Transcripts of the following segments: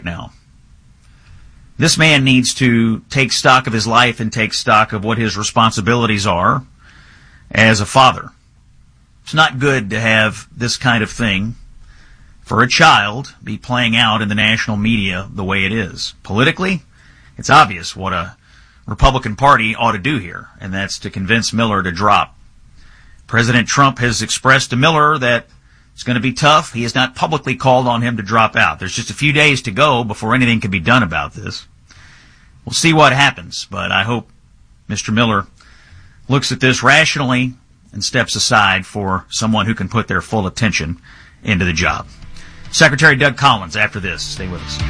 now. This man needs to take stock of his life and take stock of what his responsibilities are as a father. It's not good to have this kind of thing for a child be playing out in the national media the way it is. Politically, it's obvious what a Republican Party ought to do here, and that's to convince Miller to drop. President Trump has expressed to Miller that it's going to be tough. He has not publicly called on him to drop out. There's just a few days to go before anything can be done about this. We'll see what happens, but I hope Mr. Miller looks at this rationally and steps aside for someone who can put their full attention into the job. Secretary Doug Collins after this. Stay with us.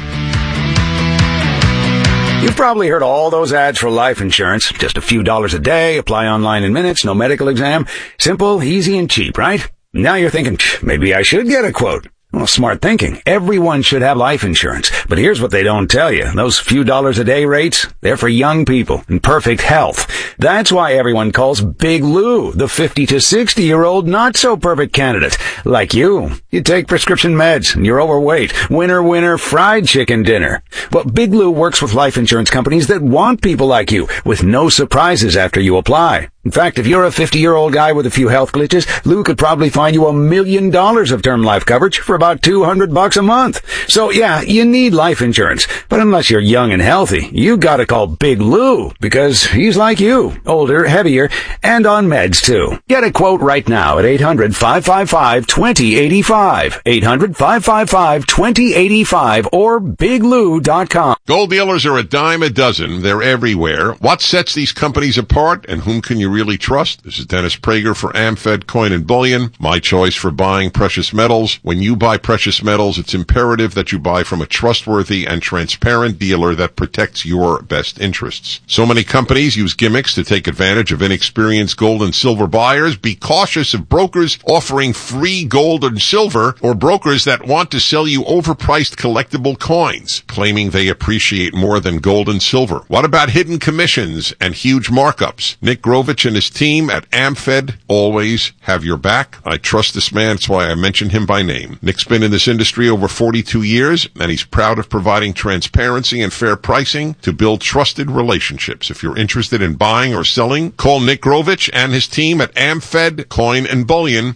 You've probably heard all those ads for life insurance. Just a few dollars a day, apply online in minutes, no medical exam. Simple, easy, and cheap, right? Now you're thinking, maybe I should get a quote. Well, smart thinking. Everyone should have life insurance. But here's what they don't tell you. Those few dollars a day rates, they're for young people in perfect health. That's why everyone calls Big Lou the 50 to 60-year-old not-so-perfect candidate. Like you. You take prescription meds and you're overweight. Winner, winner, fried chicken dinner. Well, Big Lou works with life insurance companies that want people like you with no surprises after you apply. In fact, if you're a 50-year-old guy with a few health glitches, Lou could probably find you $1 million of term life coverage for about $200 a month. So yeah, you need life insurance. But unless you're young and healthy, you gotta call Big Lou because he's like you, older, heavier, and on meds too. Get a quote right now at 800-555-2085. 800-555-2085 or biglou.com. Gold dealers are a dime a dozen. They're everywhere. What sets these companies apart and whom can you really trust? This is Dennis Prager for AmFed Coin and Bullion, my choice for buying precious metals. When you buy precious metals, it's imperative that you buy from a trustworthy and transparent dealer that protects your best interests. So many companies use gimmicks to take advantage of inexperienced gold and silver buyers. Be cautious of brokers offering free gold and silver or brokers that want to sell you overpriced collectible coins, claiming they appreciate more than gold and silver. What about hidden commissions and huge markups? Nick Grovich and his team at AmFed always have your back. I trust this man. That's why I mention him by name. Nick's been in this industry over 42 years, and he's proud of providing transparency and fair pricing to build trusted relationships. If you're interested in buying or selling, call Nick Grovich and his team at AmFed Coin and Bullion,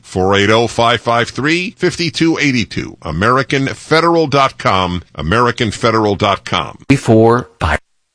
480-553-5282. AmericanFederal.com, AmericanFederal.com. Before 5.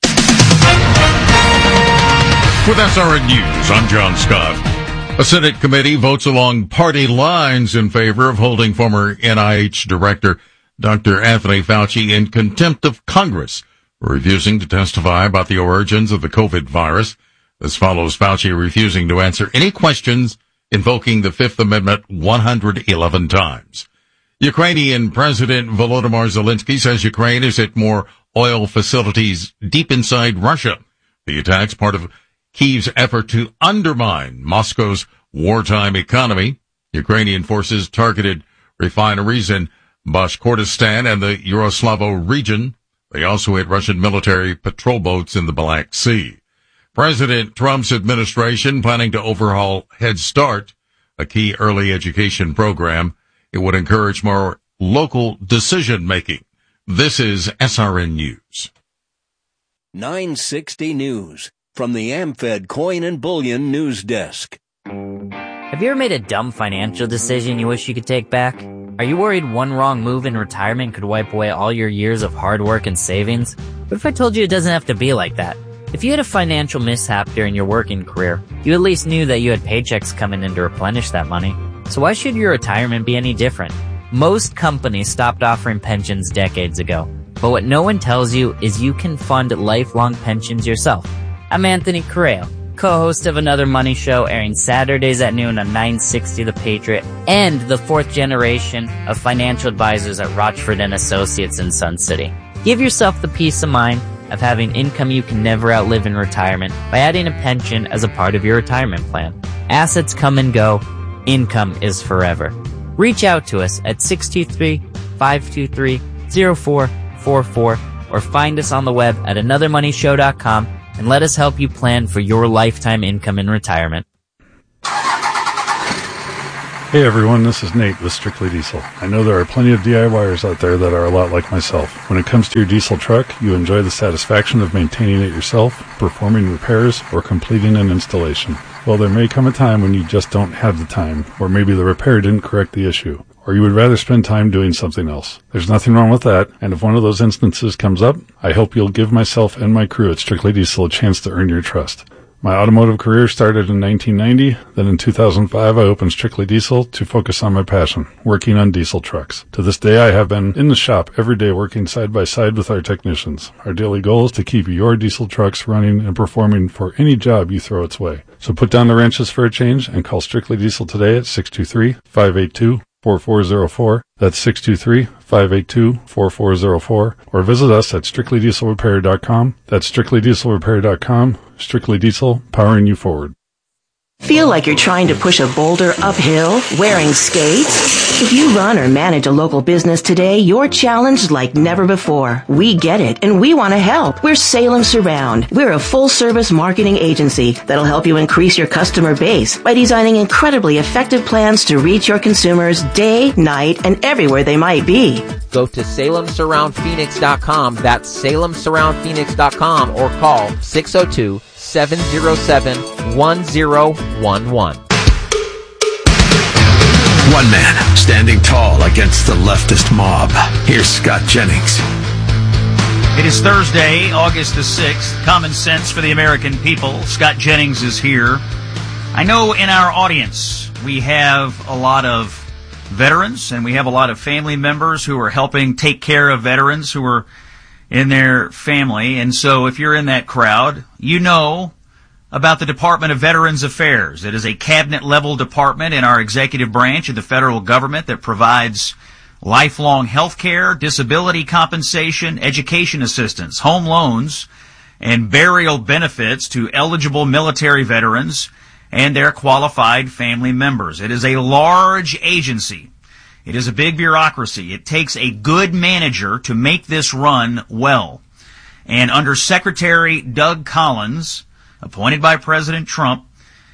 With SRN News, I'm John Scott. A Senate committee votes along party lines in favor of holding former NIH Director Dr. Anthony Fauci in contempt of Congress for refusing to testify about the origins of the COVID virus. This follows Fauci refusing to answer any questions, invoking the Fifth Amendment 111 times. Ukrainian President Volodymyr Zelensky says Ukraine has hit more oil facilities deep inside Russia. The attack's part of Kyiv's effort to undermine Moscow's wartime economy. Ukrainian forces targeted refineries in Bashkortostan and the Yaroslavo region. They also hit Russian military patrol boats in the Black Sea. President Trump's administration planning to overhaul Head Start, a key early education program. It would encourage more local decision-making. This is SRN News. 960 News. From the AmFed Coin and Bullion News Desk. Have you ever made a dumb financial decision you wish you could take back? Are you worried one wrong move in retirement could wipe away all your years of hard work and savings? What if I told you it doesn't have to be like that? If you had a financial mishap during your working career, you at least knew that you had paychecks coming in to replenish that money. So why should your retirement be any different? Most companies stopped offering pensions decades ago. But what no one tells you is you can fund lifelong pensions yourself. I'm Anthony Correa, co-host of Another Money Show, airing Saturdays at noon on 960 The Patriot, and the fourth generation of financial advisors at Rochford & Associates in Sun City. Give yourself the peace of mind of having income you can never outlive in retirement by adding a pension as a part of your retirement plan. Assets come and go. Income is forever. Reach out to us at 623-523-0444 or find us on the web at anothermoneyshow.com and let us help you plan for your lifetime income in retirement. Hey everyone, this is Nate with Strictly Diesel. I know there are plenty of DIYers out there that are a lot like myself. When it comes to your diesel truck, you enjoy the satisfaction of maintaining it yourself, performing repairs, or completing an installation. Well, there may come a time when you just don't have the time, or maybe the repair didn't correct the issue, or you would rather spend time doing something else. There's nothing wrong with that, and if one of those instances comes up, I hope you'll give myself and my crew at Strictly Diesel a chance to earn your trust. My automotive career started in 1990. Then in 2005, I opened Strictly Diesel to focus on my passion, working on diesel trucks. To this day, I have been in the shop every day working side by side with our technicians. Our daily goal is to keep your diesel trucks running and performing for any job you throw its way. So put down the wrenches for a change and call Strictly Diesel today at 623-582-4404. That's 623-582-4404. Or visit us at strictlydieselrepair.com. That's strictlydieselrepair.com. Strictly Diesel, powering you forward. Feel like you're trying to push a boulder uphill wearing skates? If you run or manage a local business today, you're challenged like never before. We get it, and we want to help. We're Salem Surround. We're a full-service marketing agency that'll help you increase your customer base by designing incredibly effective plans to reach your consumers day, night, and everywhere they might be. Go to SalemSurroundPhoenix.com. That's SalemSurroundPhoenix.com or call 602-707-1011. One man standing tall against the leftist mob. Here's Scott Jennings. It is Thursday, August the 6th. Common sense for the American people. Scott Jennings is here. I know in our audience we have a lot of veterans and we have a lot of family members who are helping take care of veterans who are in their family. And so if you're in that crowd, you know about the Department of Veterans Affairs. It is a cabinet-level department in our executive branch of the federal government that provides lifelong health care, disability compensation, education assistance, home loans, and burial benefits to eligible military veterans and their qualified family members. It is a large agency. It is a big bureaucracy. It takes a good manager to make this run well. And under Secretary Doug Collins, appointed by President Trump,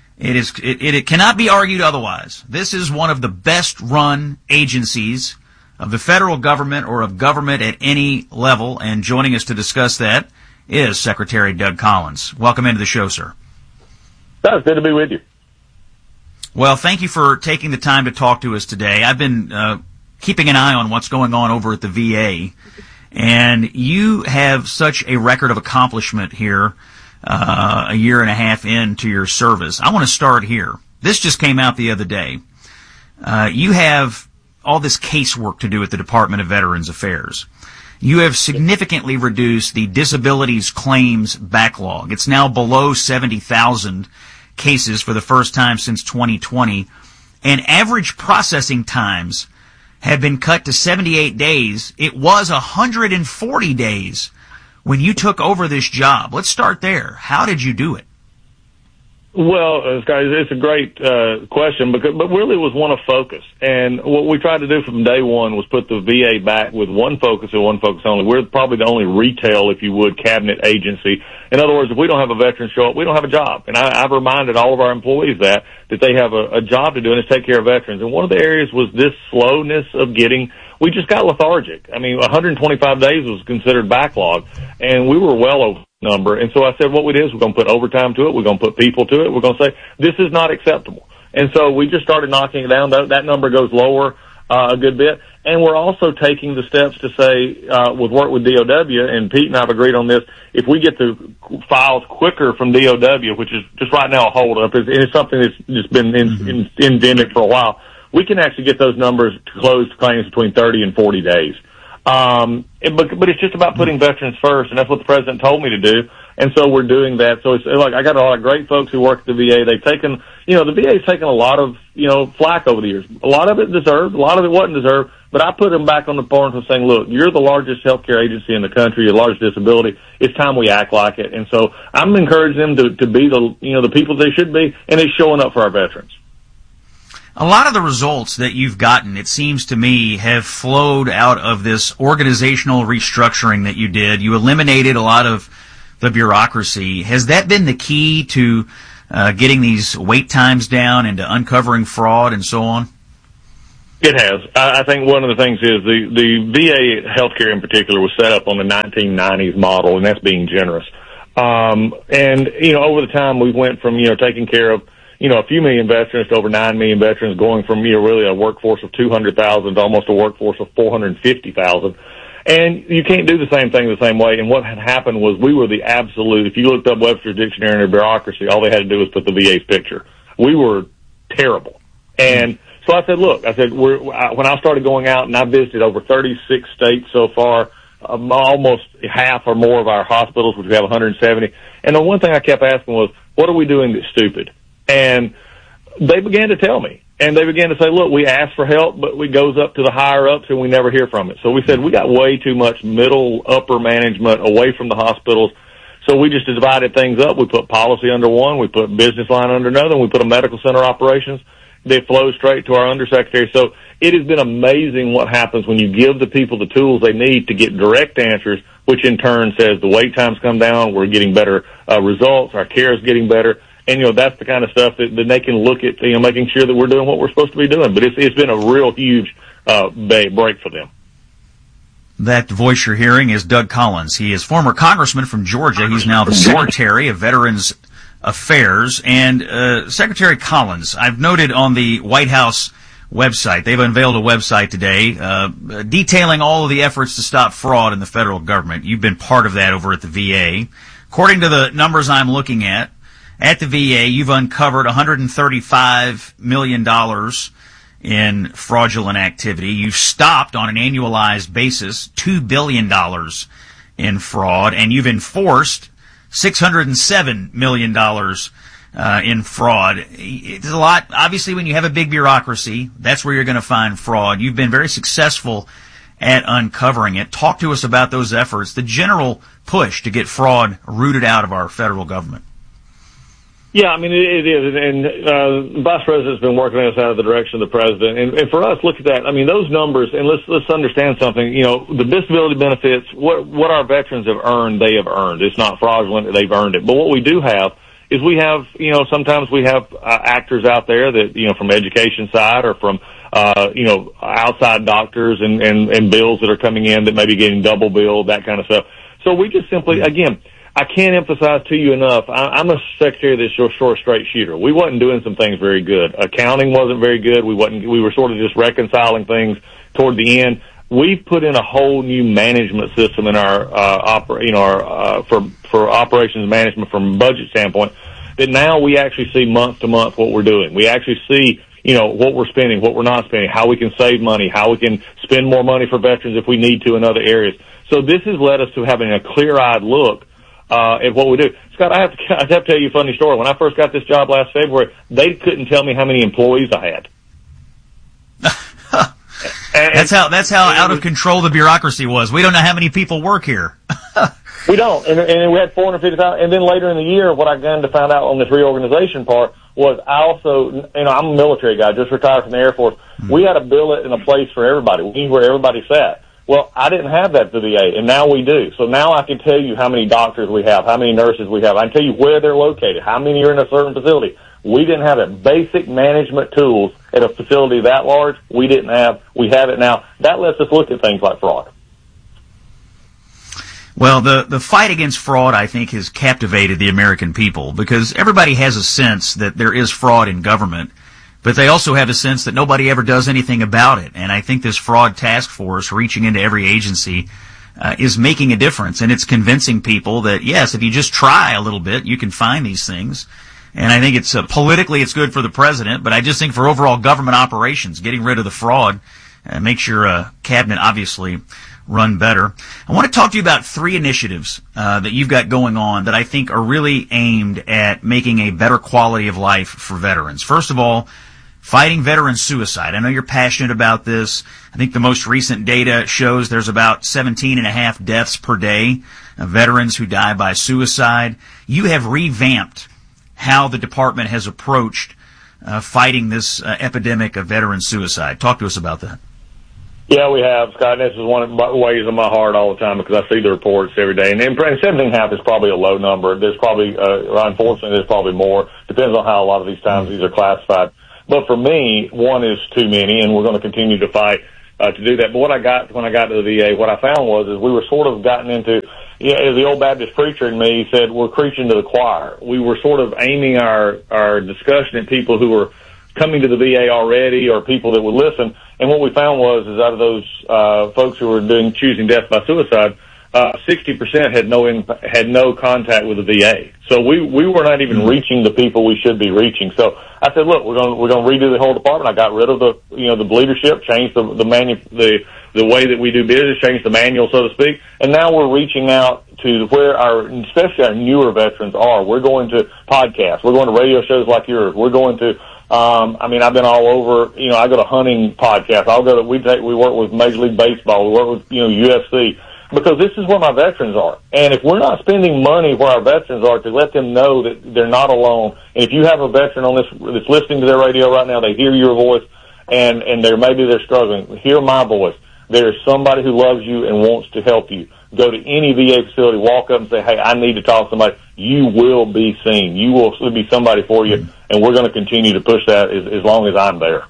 it cannot be argued otherwise. This is one of the best-run agencies of the federal government or of government at any level. And joining us to discuss that is Secretary Doug Collins. Welcome into the show, sir. It's good to be with you. Well, thank you for taking the time to talk to us today. I've been keeping an eye on what's going on over at the VA, and you have such a record of accomplishment here a year and a half into your service. I want to start here. This just came out the other day. You have all this casework to do at the Department of Veterans Affairs. You have significantly reduced the disabilities claims backlog. It's now below 70,000 cases for the first time since 2020, and average processing times have been cut to 78 days. It was 140 days when you took over this job. Let's start there. How did you do it? Well, Scott, it's a great question, but really it was one of focus. And what we tried to do from day one was put the VA back with one focus and one focus only. We're probably the only retail, if you would, cabinet agency. In other words, if we don't have a veteran show up, we don't have a job. And I've reminded all of our employees that they have a job to do, and it's take care of veterans. And one of the areas was this slowness of getting. We just got lethargic. I mean, 125 days was considered backlog, and we were well over number. And so I said what we did is we're going to put overtime to it. We're going to put people to it. We're going to say this is not acceptable. And so we just started knocking it down. That number goes lower a good bit. And we're also taking the steps to say, with work with DOW, and Pete and I have agreed on this, if we get the files quicker from DOW, which is just right now a hold up, and it's something that's just been endemic for a while, we can actually get those numbers to close claims between 30 and 40 days. But it's just about putting veterans first, and that's what the president told me to do. And so we're doing that. So it's like, I got a lot of great folks who work at the VA. They've taken, the VA's taken a lot of, flack over the years. A lot of it deserved, a lot of it wasn't deserved, but I put them back on the board and saying, look, you're the largest healthcare agency in the country, your largest disability. It's time we act like it. And so I'm encouraging them to be the people they should be, and it's showing up for our veterans. A lot of the results that you've gotten, it seems to me, have flowed out of this organizational restructuring that you did. You eliminated a lot of the bureaucracy. Has that been the key to getting these wait times down and to uncovering fraud and so on? It has. I think one of the things is the VA healthcare in particular was set up on the 1990s model, and that's being generous. And, over the time we went from, taking care of, a few million veterans to over 9 million veterans, going from, really a workforce of 200,000 to almost a workforce of 450,000. And you can't do the same thing the same way. And what had happened was we were the absolute, if you looked up Webster's Dictionary and bureaucracy, all they had to do was put the VA's picture. We were terrible. And so I said, look, when I started going out, and I visited over 36 states so far, almost half or more of our hospitals, which we have 170. And the one thing I kept asking was, what are we doing that's stupid? And they began to tell me. And they began to say, look, we ask for help, but it goes up to the higher ups and we never hear from it. So we said, we got way too much middle, upper management away from the hospitals. So we just divided things up. We put policy under one, we put business line under another, and we put a medical center operations. They flow straight to our undersecretary. So it has been amazing what happens when you give the people the tools they need to get direct answers, which in turn says the wait times come down, we're getting better results, our care is getting better. And, that's the kind of stuff that they can look at, making sure that we're doing what we're supposed to be doing. But it's been a real huge break for them. That voice you're hearing is Doug Collins. He is former congressman from Georgia. He's now the Secretary of Veterans Affairs. And Secretary Collins, I've noted on the White House website, they've unveiled a website today detailing all of the efforts to stop fraud in the federal government. You've been part of that over at the VA. According to the numbers I'm looking at the VA, you've uncovered $135 million in fraudulent activity. You've stopped on an annualized basis $2 billion in fraud, and you've enforced $607 million in fraud. It's a lot. Obviously, when you have a big bureaucracy, that's where you're going to find fraud. You've been very successful at uncovering it. Talk to us about those efforts, the general push to get fraud rooted out of our federal government. Yeah, I mean, it is. And the Vice President's been working us out of the direction of the President. And for us, look at that. I mean, those numbers, and let's understand something. The disability benefits, what our veterans have earned, they have earned. It's not fraudulent. They've earned it. But what we do have is sometimes we have actors out there that, from education side or from, outside doctors and bills that are coming in that may be getting double billed, that kind of stuff. So we just simply, again, I can't emphasize to you enough, I'm a secretary that's your short straight shooter. We wasn't doing some things very good. Accounting wasn't very good. We were sort of just reconciling things toward the end. We've put in a whole new management system in our, for operations management from a budget standpoint, that now we actually see month to month what we're doing. We actually see, what we're spending, what we're not spending, how we can save money, how we can spend more money for veterans if we need to in other areas. So this has led us to having a clear-eyed look at what we do. Scott, I have to tell you a funny story. When I first got this job last February, they couldn't tell me how many employees I had. That's how out of control the bureaucracy was. We don't know how many people work here. We don't. And we had 450,000. And then later in the year, what I began to find out on this reorganization part was I also, I'm a military guy, just retired from the Air Force. We had a billet and a place for everybody. We knew where everybody sat. Well, I didn't have that at the VA, and now we do. So now I can tell you how many doctors we have, how many nurses we have. I can tell you where they're located, how many are in a certain facility. We didn't have it. Basic management tools at a facility that large, we didn't have. We have it now. That lets us look at things like fraud. Well, the fight against fraud, I think, has captivated the American people because everybody has a sense that there is fraud in government, but they also have a sense that nobody ever does anything about it. And I think this fraud task force reaching into every agency is making a difference. And it's convincing people that, yes, if you just try a little bit, you can find these things. And I think it's politically it's good for the president, but I just think for overall government operations, getting rid of the fraud makes your cabinet obviously run better. I want to talk to you about 3 initiatives that you've got going on that I think are really aimed at making a better quality of life for veterans. First of all, fighting veteran suicide. I know you're passionate about this. I think the most recent data shows there's about 17.5 deaths per day of veterans who die by suicide. You have revamped how the department has approached fighting this epidemic of veteran suicide. Talk to us about that. Yeah, we have, Scott. This is one of the ways of my heart all the time because I see the reports every day. And 17.5 is probably a low number. There's probably, unfortunately, there's probably more. Depends on how a lot of these times these are classified. But for me, one is too many, and we're going to continue to fight to do that. But what I got when I got to the VA, what I found was we were sort of gotten into, as the old Baptist preacher in me said, we're preaching to the choir. We were sort of aiming our discussion at people who were coming to the VA already or people that would listen. And what we found was out of those folks who were choosing death by suicide, 60% had no contact with the VA. So we were not even reaching the people we should be reaching. So I said, look, we're going to redo the whole department. I got rid of the leadership, changed the way that we do business, changed the manual, so to speak. And now we're reaching out to where especially our newer veterans are. We're going to podcasts. We're going to radio shows like yours. We're going to, I've been all over, I go to hunting podcasts. We work with Major League Baseball. We work with, UFC. Because this is where my veterans are. And if we're not spending money where our veterans are to let them know that they're not alone, and if you have a veteran on this that's listening to their radio right now, they hear your voice, and maybe they're struggling, hear my voice. There's somebody who loves you and wants to help you. Go to any VA facility, walk up and say, hey, I need to talk to somebody. You will be seen. You will be somebody for you, and we're going to continue to push that as long as I'm there.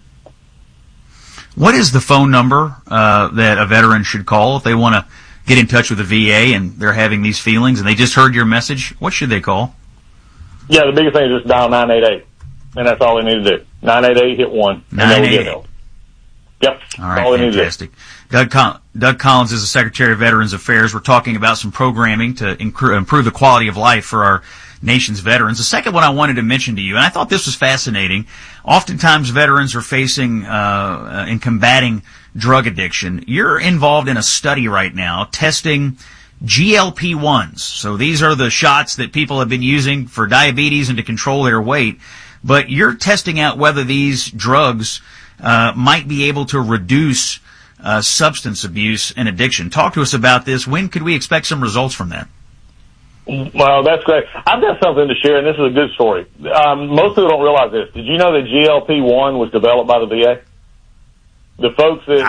What is the phone number that a veteran should call if they want to get in touch with the VA and they're having these feelings and they just heard your message? What should they call? Yeah, the biggest thing is just dial 988, and that's all they need to do. 988, hit 1, and they'll get help. Yep. All right, fantastic. Doug Collins is the Secretary of Veterans Affairs. We're talking about some programming to improve the quality of life for our nation's veterans. The second one I wanted to mention to you, and I thought this was fascinating, oftentimes veterans are facing in combating drug addiction. You're involved in a study right now testing GLP-1s. So these are the shots that people have been using for diabetes and to control their weight. But you're testing out whether these drugs might be able to reduce substance abuse and addiction. Talk to us about this. When could we expect some results from that? Well, that's great. I've got something to share, and this is a good story. Most people don't realize this. Did you know that GLP-1 was developed by the VA? The folks that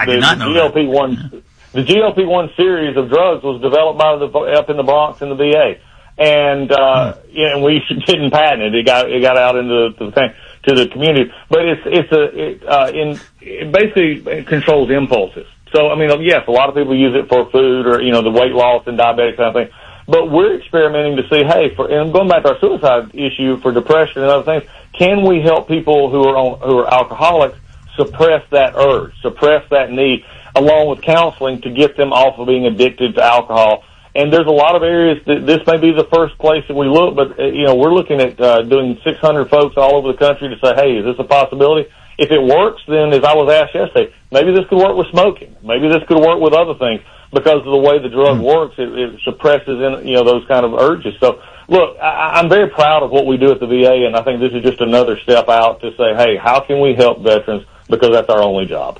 the GLP-1 series of drugs was developed by up in the Bronx in the VA, and and we didn't patent it. It got out into the community, but it basically controls impulses. So yes, a lot of people use it for food or the weight loss and diabetic kind of thing. But we're experimenting to see, and going back to our suicide issue for depression and other things, can we help people who are alcoholics suppress that urge, suppress that need, along with counseling to get them off of being addicted to alcohol. And there's a lot of areas that this may be the first place that we look, but, we're looking at doing 600 folks all over the country to say, hey, is this a possibility? If it works, then, as I was asked yesterday, maybe this could work with smoking. Maybe this could work with other things. Because of the way the drug works, it suppresses those kind of urges. So, look, I'm very proud of what we do at the VA, and I think this is just another step out to say, hey, how can we help veterans? Because that's our only job.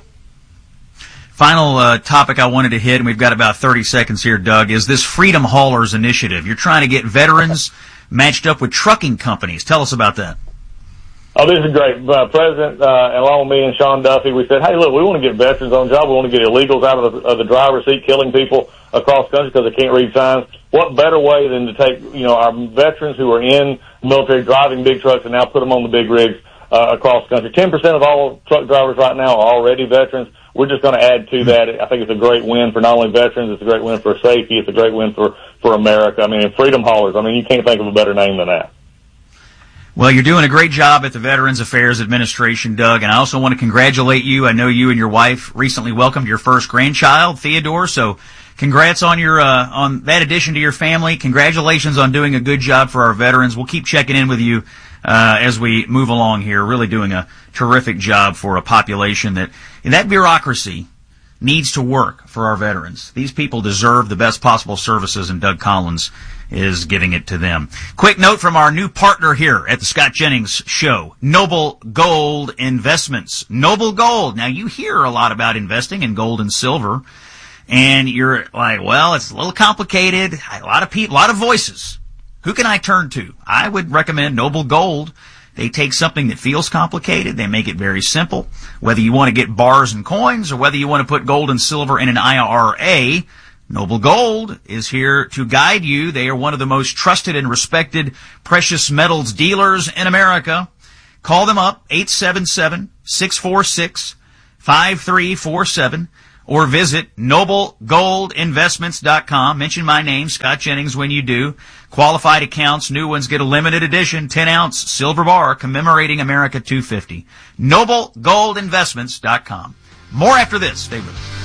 Final topic I wanted to hit, and we've got about 30 seconds here, Doug, is this Freedom Haulers initiative. You're trying to get veterans matched up with trucking companies. Tell us about that. Oh, this is great. President, along with me and Sean Duffy, we said, hey, look, we want to get veterans on the job. We want to get illegals out of the driver's seat killing people across the country because they can't read signs. What better way than to take, our veterans who are in the military driving big trucks and now put them on the big rigs across the country. 10% of all truck drivers right now are already veterans. We're just going to add to that. I think it's a great win for not only veterans, it's a great win for safety, it's a great win for America. Freedom Haulers. You can't think of a better name than that. Well, you're doing a great job at the Veterans Affairs Administration, Doug, and I also want to congratulate you. I know you and your wife recently welcomed your first grandchild, Theodore, so congrats on your on that addition to your family. Congratulations on doing a good job for our veterans. We'll keep checking in with you as we move along here, really doing a terrific job for a population that bureaucracy needs to work for our veterans. These people deserve the best possible services, and Doug Collins is giving it to them. Quick note from our new partner here at the Scott Jennings Show, Noble Gold Investments. Noble Gold. Now, you hear a lot about investing in gold and silver, and you're like, well, it's a little complicated. A lot of voices. Who can I turn to? I would recommend Noble Gold. They take something that feels complicated, they make it very simple. Whether you want to get bars and coins or whether you want to put gold and silver in an IRA, Noble Gold is here to guide you. They are one of the most trusted and respected precious metals dealers in America. Call them up, 877-646-5347, or visit noblegoldinvestments.com. Mention my name, Scott Jennings, when you do. Qualified accounts, new ones get a limited edition 10-ounce silver bar commemorating America 250. noblegoldinvestments.com. More after this. Stay with us.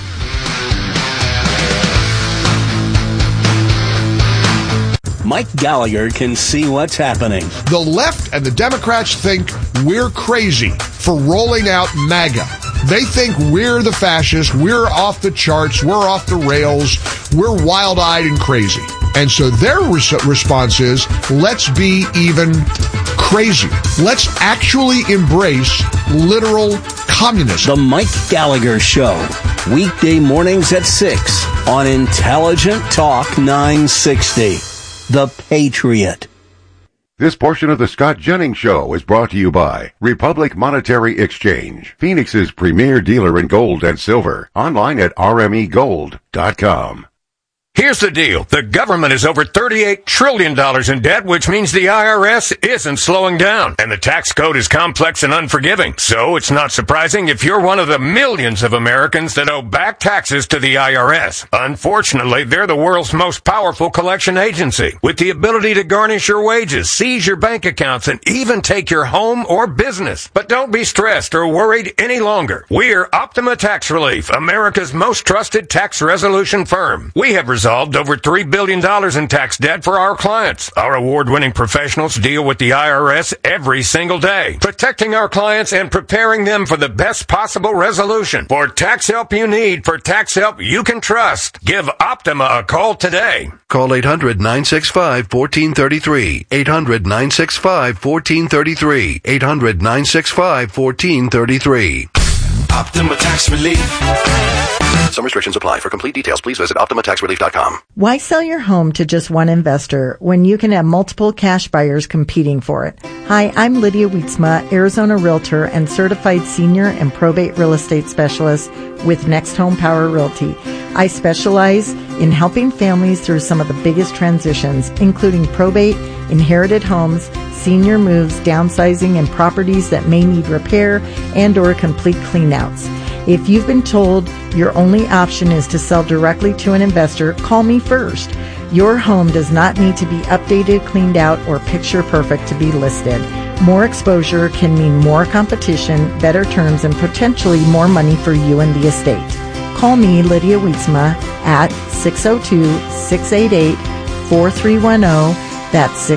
Mike Gallagher can see what's happening. The left and the Democrats think we're crazy for rolling out MAGA. They think we're the fascists, we're off the charts, we're off the rails, we're wild-eyed and crazy. And so their response is, let's be even crazier. Let's actually embrace literal communism. The Mike Gallagher Show, weekday mornings at 6 on Intelligent Talk 960. The Patriot. This portion of the Scott Jennings Show is brought to you by Republic Monetary Exchange, Phoenix's premier dealer in gold and silver. Online at rmegold.com. Here's the deal. The government is over $38 trillion in debt, which means the IRS isn't slowing down. And the tax code is complex and unforgiving. So it's not surprising if you're one of the millions of Americans that owe back taxes to the IRS. Unfortunately, they're the world's most powerful collection agency, with the ability to garnish your wages, seize your bank accounts, and even take your home or business. But don't be stressed or worried any longer. We're Optima Tax Relief, America's most trusted tax resolution firm. We have resolved over $3 billion in tax debt for our clients. Our award-winning professionals deal with the IRS every single day, protecting our clients and preparing them for the best possible resolution. For tax help you need, for tax help you can trust, give Optima a call today. Call 800-965-1433. 800-965-1433. 800-965-1433. Optima Tax Relief. Some restrictions apply. For complete details, please visit OptimaTaxRelief.com. Why sell your home to just one investor when you can have multiple cash buyers competing for it? Hi, I'm Lydia Wietzma, Arizona Realtor and Certified Senior and Probate Real Estate Specialist with Next Home Power Realty. I specialize in helping families through some of the biggest transitions, including probate, inherited homes, senior moves, downsizing, and properties that may need repair and or complete cleanouts. If you've been told your only option is to sell directly to an investor, call me first. Your home does not need to be updated, cleaned out, or picture perfect to be listed. More exposure can mean more competition, better terms, and potentially more money for you and the estate. Call me, Lydia Wietzma, at 602-688-4310. That's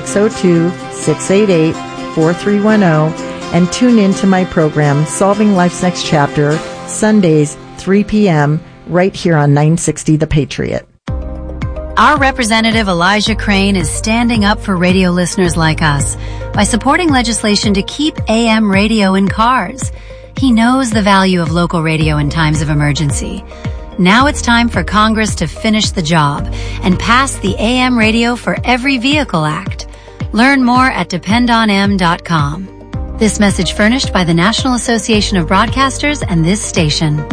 602-688-4310. And tune in to my program, Solving Life's Next Chapter, Sundays, 3 p.m., right here on 960 The Patriot. Our representative Elijah Crane is standing up for radio listeners like us by supporting legislation to keep AM radio in cars. He knows the value of local radio in times of emergency. Now it's time for Congress to finish the job and pass the AM Radio for Every Vehicle Act. Learn more at dependonm.com. This message furnished by the National Association of Broadcasters and this station.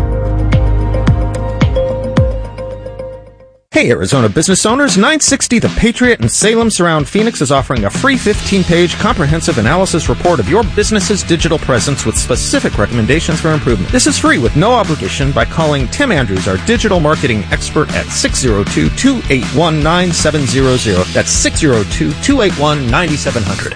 Hey, Arizona business owners, 960 The Patriot in Salem Surround Phoenix is offering a free 15-page comprehensive analysis report of your business's digital presence with specific recommendations for improvement. This is free with no obligation by calling Tim Andrews, our digital marketing expert, at 602-281-9700. That's 602-281-9700.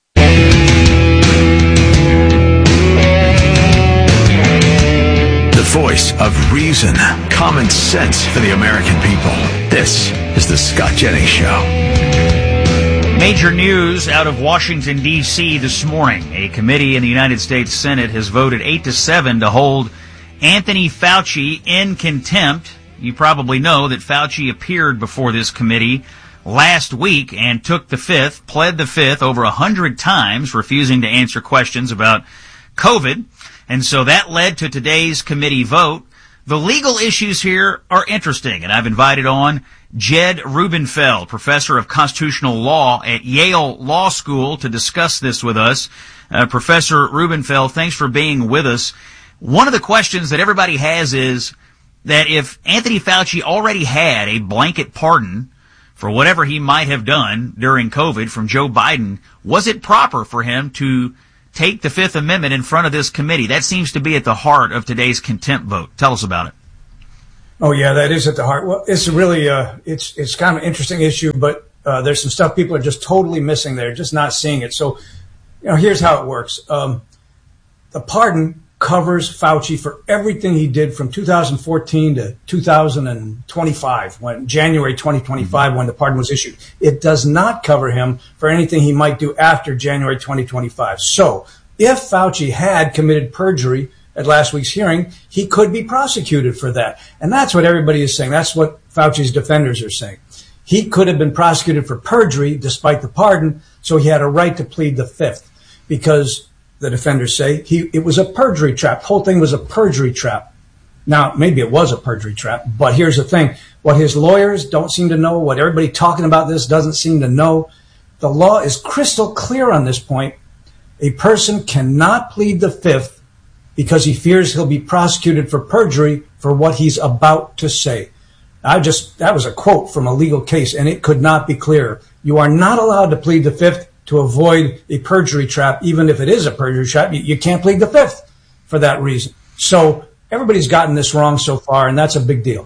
The voice of reason, common sense for the American people. This is the Scott Jennings Show. Major news out of Washington, D.C. this morning. A committee in the United States Senate has voted 8-7 to hold Anthony Fauci in contempt. You probably know that Fauci appeared before this committee last week and pled the fifth over 100 times, refusing to answer questions about COVID. And so that led to today's committee vote. The legal issues here are interesting, and I've invited on Jed Rubenfeld, professor of constitutional law at Yale Law School, to discuss this with us. Professor Rubenfeld, thanks for being with us. One of the questions that everybody has is that if Anthony Fauci already had a blanket pardon for whatever he might have done during COVID from Joe Biden, was it proper for him to take the Fifth Amendment in front of this committee? That seems to be at the heart of today's contempt vote. Tell us about it. Oh, yeah, that is at the heart. Well, it's really, it's kind of an interesting issue, but there's some stuff people are just totally missing there, just not seeing it. So, here's how it works. The pardon covers Fauci for everything he did from 2014 to 2025, January 2025, when the pardon was issued. It does not cover him for anything he might do after January 2025. So if Fauci had committed perjury at last week's hearing, he could be prosecuted for that. And that's what everybody is saying. That's what Fauci's defenders are saying. He could have been prosecuted for perjury despite the pardon, so he had a right to plead the Fifth, because the defenders say it was a perjury trap. The whole thing was a perjury trap. Now, maybe it was a perjury trap, but here's the thing. What his lawyers don't seem to know, what everybody talking about this doesn't seem to know, the law is crystal clear on this point. A person cannot plead the Fifth because he fears he'll be prosecuted for perjury for what he's about to say. That was a quote from a legal case, and it could not be clearer. You are not allowed to plead the Fifth to avoid a perjury trap, even if it is a perjury trap. You can't plead the Fifth for that reason. So everybody's gotten this wrong so far, and that's a big deal.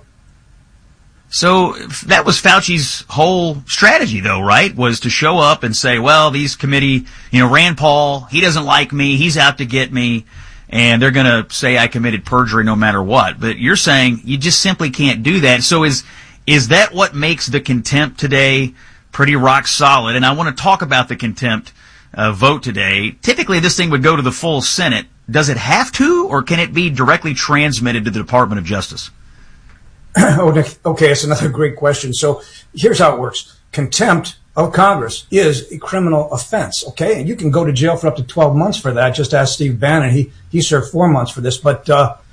So that was Fauci's whole strategy, though, right? Was to show up and say, well, these committee, Rand Paul, he doesn't like me, he's out to get me, and they're going to say I committed perjury no matter what. But you're saying you just simply can't do that. So is that what makes the contempt today pretty rock solid? And I want to talk about the contempt vote today. Typically, this thing would go to the full Senate. Does it have to, or can it be directly transmitted to the Department of Justice? Okay, it's another great question. So here's how it works. Contempt of Congress is a criminal offense, okay? And you can go to jail for up to 12 months for that. Just ask Steve Bannon. He served 4 months for this. But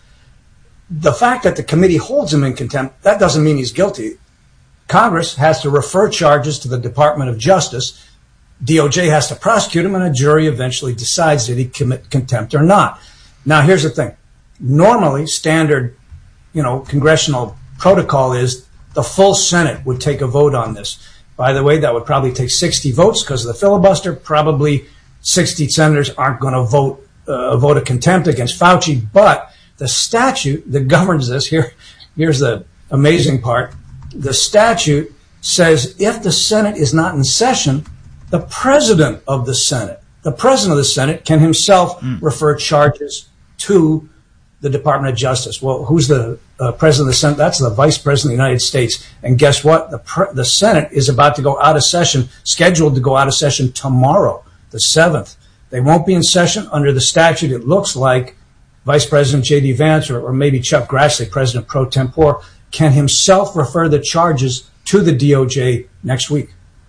the fact that the committee holds him in contempt, that doesn't mean he's guilty. Congress has to refer charges to the Department of Justice. DOJ has to prosecute him, and a jury eventually decides did he commit contempt or not. Now, here's the thing. Normally, standard, congressional protocol is the full Senate would take a vote on this. By the way, that would probably take 60 votes because of the filibuster. Probably 60 senators aren't going to vote a vote of contempt against Fauci. But the statute that governs this, here's the amazing part. The statute says if the Senate is not in session, the president of the Senate can himself refer charges to the Department of Justice. Well, who's the president of the Senate? That's the vice president of the United States. And guess what? The Senate is about to go out of session, scheduled to go out of session tomorrow, the 7th. They won't be in session under the statute. It looks like Vice President J.D. Vance or maybe Chuck Grassley, President pro tempore, can himself refer the charges to the DOJ next week.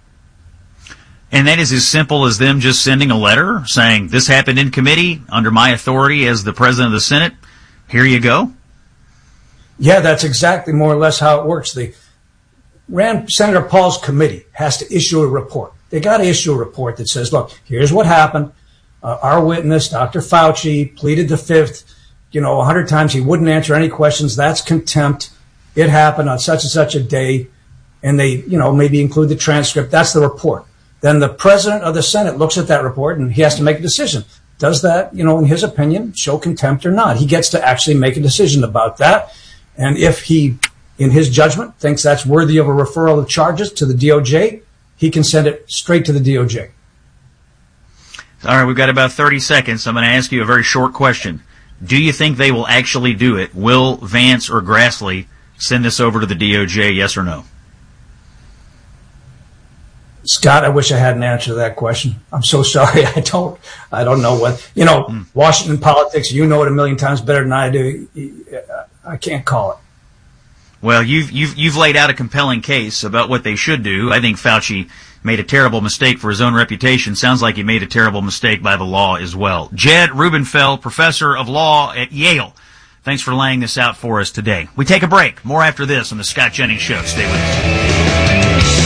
And that is as simple as them just sending a letter saying, this happened in committee under my authority as the president of the Senate. Here you go. Yeah, that's exactly more or less how it works. Senator Paul's committee has to issue a report. They got to issue a report that says, look, here's what happened. Our witness, Dr. Fauci, pleaded the Fifth, 100 times. He wouldn't answer any questions. That's contempt. It happened on such and such a day. And they, maybe include the transcript. That's the report. Then the president of the Senate looks at that report and he has to make a decision. Does that, in his opinion, show contempt or not? He gets to actually make a decision about that. And if he, in his judgment, thinks that's worthy of a referral of charges to the DOJ, he can send it straight to the DOJ. All right, we've got about 30 seconds. I'm going to ask you a very short question. Do you think they will actually do it? Will Vance or Grassley send this over to the DOJ, yes or no? Scott, I wish I had an answer to that question. I'm so sorry. I don't know what, Washington politics, you know it a million times better than I do. I can't call it. Well, you've laid out a compelling case about what they should do. I think Fauci made a terrible mistake for his own reputation. Sounds like he made a terrible mistake by the law as well. Jed Rubenfeld, professor of law at Yale. Thanks for laying this out for us today. We take a break. More after this on the Scott Jennings Show. Stay with us.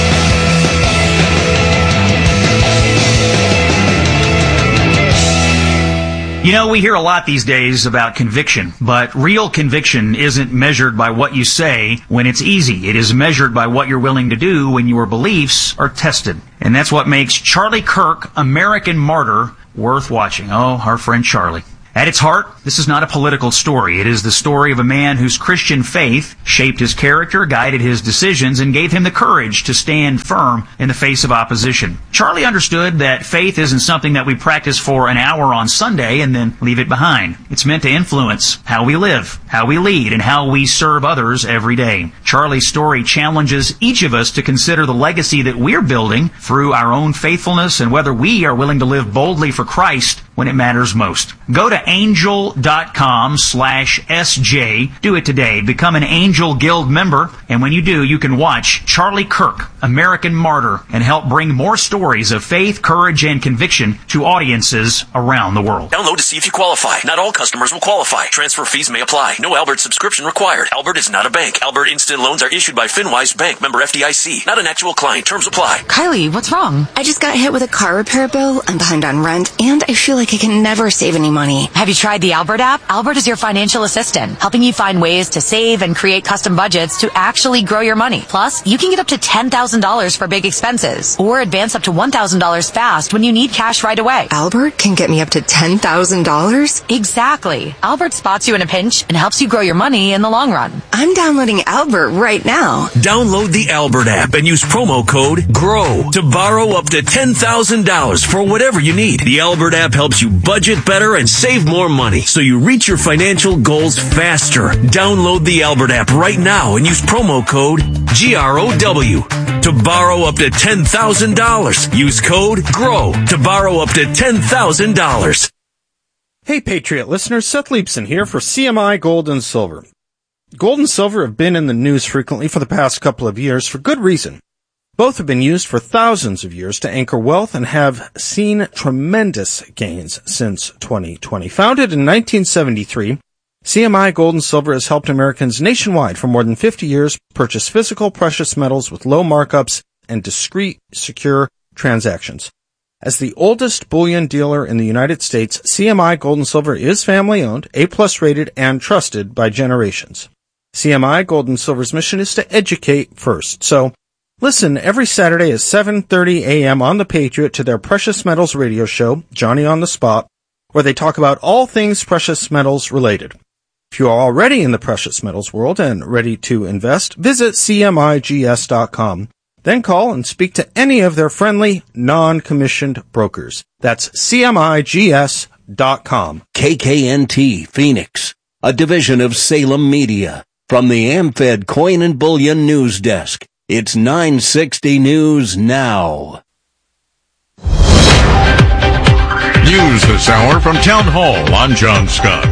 We hear a lot these days about conviction, but real conviction isn't measured by what you say when it's easy. It is measured by what you're willing to do when your beliefs are tested. And that's what makes Charlie Kirk, American martyr, worth watching. Oh, our friend Charlie. At its heart, this is not a political story. It is the story of a man whose Christian faith shaped his character, guided his decisions, and gave him the courage to stand firm in the face of opposition. Charlie understood that faith isn't something that we practice for an hour on Sunday and then leave it behind. It's meant to influence how we live, how we lead, and how we serve others every day. Charlie's story challenges each of us to consider the legacy that we're building through our own faithfulness and whether we are willing to live boldly for Christ when it matters most. Go to angel.com/SJ. Do it today. Become an Angel Guild member. And when you do, you can watch Charlie Kirk, American Martyr, and help bring more stories of faith, courage, and conviction to audiences around the world. Download to see if you qualify. Not all customers will qualify. Transfer fees may apply. No Albert subscription required. Albert is not a bank. Albert Instant Loans are issued by FinWise Bank, member FDIC. Not an actual client. Terms apply. Kylie, what's wrong? I just got hit with a car repair bill. I'm behind on rent, and I feel like I can never save any money. Have you tried the Albert app? Albert is your financial assistant, helping you find ways to save and create custom budgets to actually grow your money. Plus, you can get up to $10,000 for big expenses, or advance up to $1,000 fast when you need cash right away. Albert can get me up to $10,000? Exactly. Albert spots you in a pinch and helps you grow your money in the long run. I'm downloading Albert right now. Download the Albert app and use promo code GROW to borrow up to $10,000 for whatever you need. The Albert app helps you budget better and save more money so you reach your financial goals faster. Download the Albert app right now and use promo code GROW to borrow up to $10,000. Use code GROW to borrow up to $10,000. Hey, Patriot listeners, Seth Leibson here for CMI Gold and Silver. Gold and silver have been in the news frequently for the past couple of years for good reason. Both have been used for thousands of years to anchor wealth and have seen tremendous gains since 2020. Founded in 1973, CMI Gold and Silver has helped Americans nationwide for more than 50 years purchase physical precious metals with low markups and discreet, secure transactions. As the oldest bullion dealer in the United States, CMI Gold and Silver is family-owned, A+ rated, and trusted by generations. CMI Gold and Silver's mission is to educate first. So, listen every Saturday at 7:30 a.m. on The Patriot to their Precious Metals radio show, Johnny on the Spot, where they talk about all things precious metals related. If you are already in the precious metals world and ready to invest, visit CMIGS.com. Then call and speak to any of their friendly, non-commissioned brokers. That's CMIGS.com. KKNT Phoenix, a division of Salem Media. From the AmFed Coin and Bullion News Desk, it's 960 News Now. News this hour from Town Hall. I'm John Scott.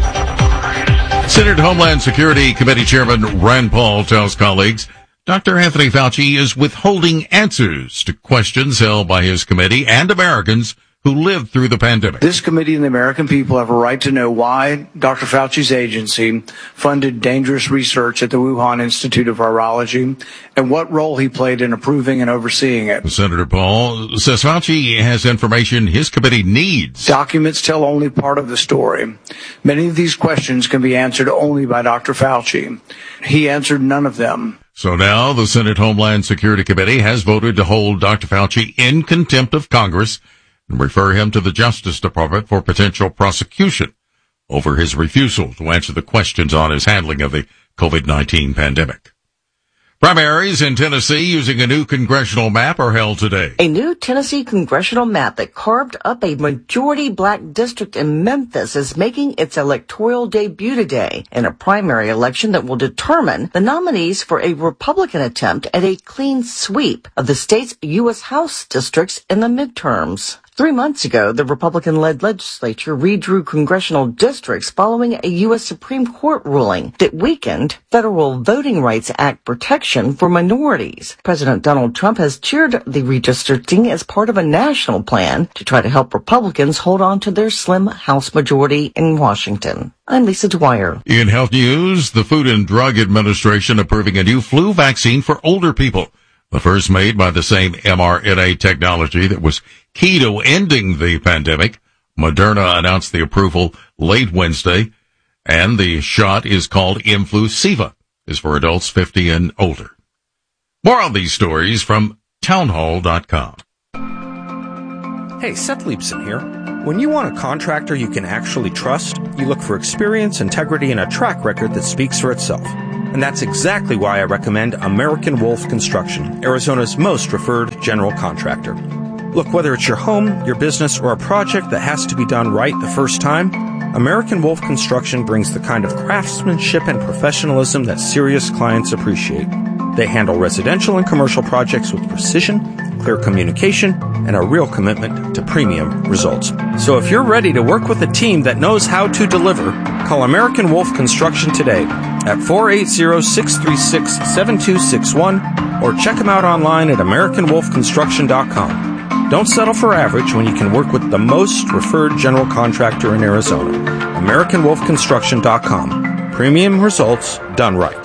Senate Homeland Security Committee Chairman Rand Paul tells colleagues Dr. Anthony Fauci is withholding answers to questions held by his committee and Americans who lived through the pandemic. This committee and the American people have a right to know why Dr. Fauci's agency funded dangerous research at the Wuhan Institute of Virology and what role he played in approving and overseeing it. Senator Paul says Fauci has information his committee needs. Documents tell only part of the story. Many of these questions can be answered only by Dr. Fauci. He answered none of them. So now the Senate Homeland Security Committee has voted to hold Dr. Fauci in contempt of Congress and refer him to the Justice Department for potential prosecution over his refusal to answer the questions on his handling of the COVID-19 pandemic. Primaries in Tennessee using a new congressional map are held today. A new Tennessee congressional map that carved up a majority black district in Memphis is making its electoral debut today in a primary election that will determine the nominees for a Republican attempt at a clean sweep of the state's U.S. House districts in the midterms. 3 months ago, the Republican-led legislature redrew congressional districts following a U.S. Supreme Court ruling that weakened federal Voting Rights Act protection for minorities. President Donald Trump has cheered the redistricting as part of a national plan to try to help Republicans hold on to their slim House majority in Washington. I'm Lisa Dwyer. In health news, the Food and Drug Administration approving a new flu vaccine for older people. The first made by the same mRNA technology that was key to ending the pandemic. Moderna announced the approval late Wednesday, and the shot is called Influsiva. It's for adults 50 and older. More on these stories from townhall.com. Hey, Seth Leibson here. When you want a contractor you can actually trust, you look for experience, integrity, and a track record that speaks for itself. And that's exactly why I recommend American Wolf Construction, Arizona's most referred general contractor. Look, whether it's your home, your business, or a project that has to be done right the first time, American Wolf Construction brings the kind of craftsmanship and professionalism that serious clients appreciate. They handle residential and commercial projects with precision, clear communication, and a real commitment to premium results. So if you're ready to work with a team that knows how to deliver, call American Wolf Construction today at 480-636-7261 or check them out online at AmericanWolfConstruction.com. Don't settle for average when you can work with the most referred general contractor in Arizona. AmericanWolfConstruction.com. Premium results done right.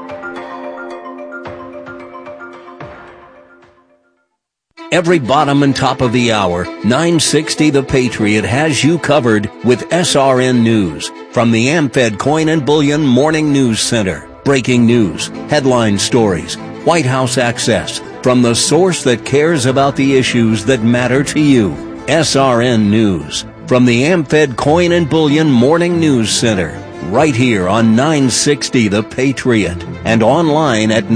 Every bottom and top of the hour, 960 The Patriot has you covered with SRN News from the AmFed Coin and Bullion Morning News Center. Breaking news, headline stories, White House access, from the source that cares about the issues that matter to you. SRN News from the AmFed Coin and Bullion Morning News Center. Right here on 960 The Patriot and online at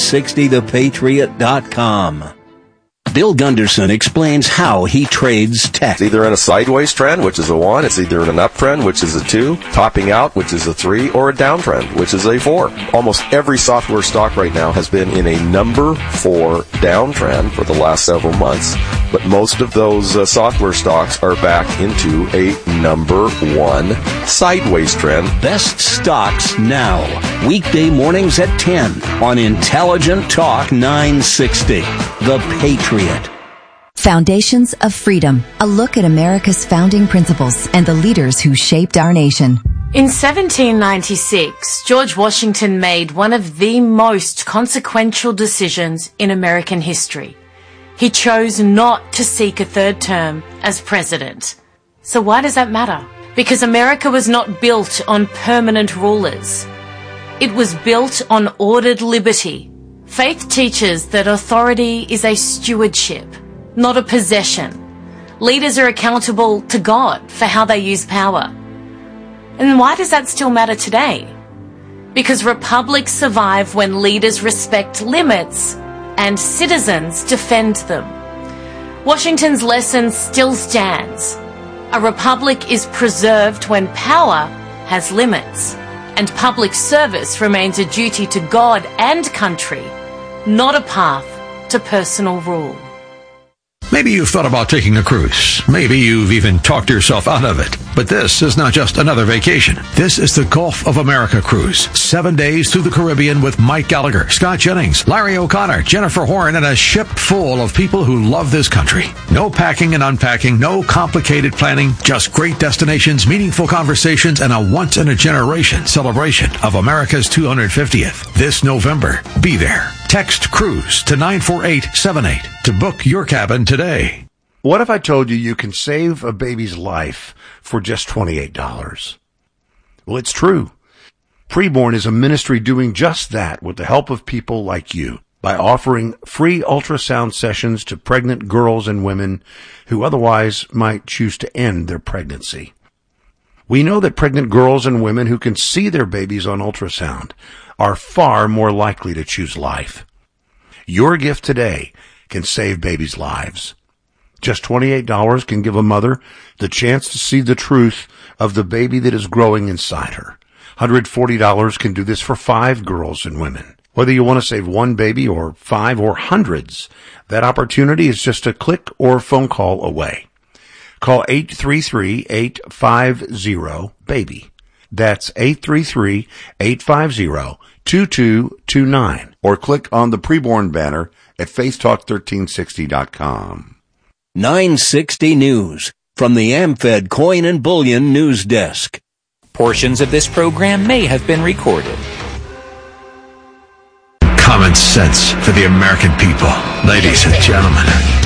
960thepatriot.com. Bill Gunderson explains how he trades tech. It's either in a sideways trend, which is a 1. It's either in an uptrend, which is a 2. Topping out, which is a 3. Or a downtrend, which is a 4. Almost every software stock right now has been in a number 4 downtrend for the last several months. But most of those software stocks are back into a number 1 sideways trend. Best stocks now. Weekday mornings at 10 on Intelligent Talk 960. The Patriot. Foundations of Freedom, a look at America's founding principles and the leaders who shaped our nation. In 1796, George Washington made one of the most consequential decisions in American history. He chose not to seek a third term as president. So why does that matter? Because America was not built on permanent rulers. It was built on ordered liberty. Faith teaches that authority is a stewardship, not a possession. Leaders are accountable to God for how they use power. And why does that still matter today? Because republics survive when leaders respect limits and citizens defend them. Washington's lesson still stands. A republic is preserved when power has limits, and public service remains a duty to God and country, not a path to personal rule. Maybe you've thought about taking a cruise. Maybe you've even talked yourself out of it. But this is not just another vacation. This is the Gulf of America cruise. 7 days through the Caribbean with Mike Gallagher, Scott Jennings, Larry O'Connor, Jennifer Horn, and a ship full of people who love this country. No packing and unpacking, no complicated planning, just great destinations, meaningful conversations, and a once-in-a-generation celebration of America's 250th. This November, be there. Text CRUISE to 94878 to book your cabin today. What if I told you you can save a baby's life for just $28? Well, it's true. Preborn is a ministry doing just that with the help of people like you by offering free ultrasound sessions to pregnant girls and women who otherwise might choose to end their pregnancy. We know that pregnant girls and women who can see their babies on ultrasound are far more likely to choose life. Your gift today can save babies' lives. Just $28 can give a mother the chance to see the truth of the baby that is growing inside her. $140 can do this for 5 girls and women. Whether you want to save one baby or 5 or hundreds, that opportunity is just a click or phone call away. Call 833-850-BABY. That's 833-850-2229. Or click on the Preborn banner at faithtalk1360.com. 960 News from the AmFed Coin and Bullion News Desk. Portions of this program may have been recorded. Common sense for the American people. Ladies and gentlemen,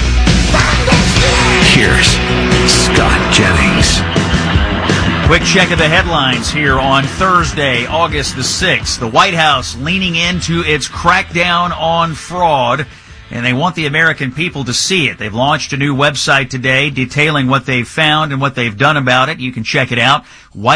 here's Scott Jennings. Quick check of the headlines here on Thursday, August the 6th. The White House leaning into its crackdown on fraud and they want the American people to see it. They've launched a new website today detailing what they've found and what they've done about it. You can check it out,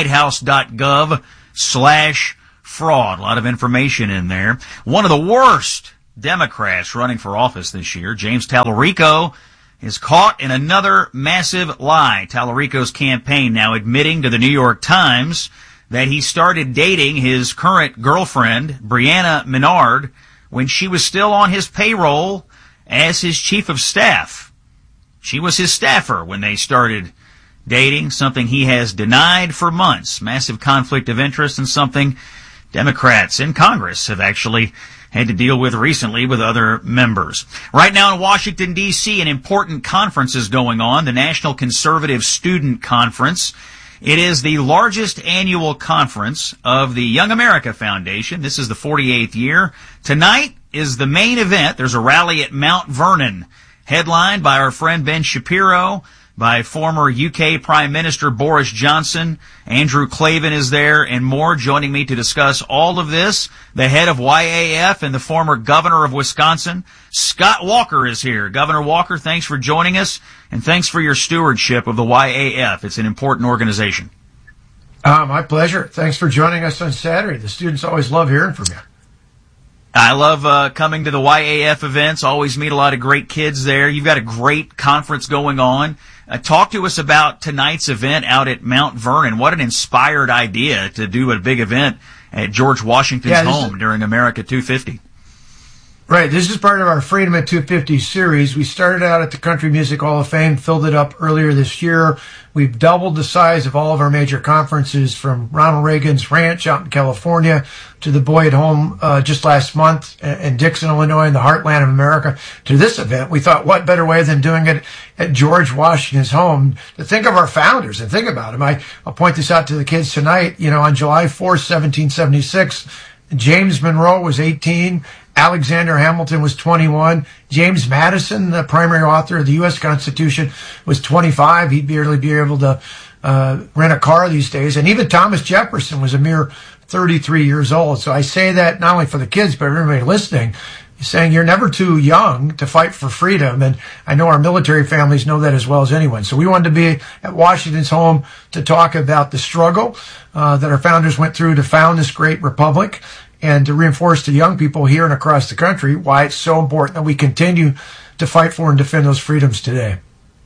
whitehouse.gov/fraud. A lot of information in there. One of the worst Democrats running for office this year, James Tallarico, is caught in another massive lie. Tallarico's campaign now admitting to the New York Times that he started dating his current girlfriend, Brianna Menard, when she was still on his payroll as his chief of staff. She was his staffer when they started dating, something he has denied for months. Massive conflict of interest, and something Democrats in Congress have actually had to deal with recently with other members. Right now in Washington, D.C., an important conference is going on, the National Conservative Student Conference. It is the largest annual conference of the Young America Foundation. This is the 48th year. Tonight is the main event. There's a rally at Mount Vernon, headlined by our friend Ben Shapiro, by former UK Prime Minister Boris Johnson. Andrew Klavan is there and more. Joining me to discuss all of this, the head of YAF and the former governor of Wisconsin, Scott Walker, is here. Governor Walker, thanks for joining us, and thanks for your stewardship of the YAF. It's an important organization. My pleasure. Thanks for joining us on Saturday. The students always love hearing from you. I love coming to the YAF events. Always meet a lot of great kids there. You've got a great conference going on. Talk to us about tonight's event out at Mount Vernon. What an inspired idea to do a big event at George Washington's home during America 250. Right. This is part of our Freedom at 250 series. We started out at the Country Music Hall of Fame, filled it up earlier this year. We've doubled the size of all of our major conferences, from Ronald Reagan's ranch out in California to the Boyd home just last month in Dixon, Illinois, in the heartland of America, to this event. We thought, what better way than doing it at George Washington's home, to think of our founders and think about them. I'll point this out to the kids tonight. You know, on July 4th, 1776, James Monroe was 18. Alexander Hamilton was 21. James Madison, the primary author of the U.S. Constitution, was 25. He'd barely be able to rent a car these days. And even Thomas Jefferson was a mere 33 years old. So I say that not only for the kids, but everybody listening, saying you're never too young to fight for freedom. And I know our military families know that as well as anyone. So we wanted to be at Washington's home to talk about the struggle that our founders went through to found this great republic, and to reinforce to young people here and across the country why it's so important that we continue to fight for and defend those freedoms today.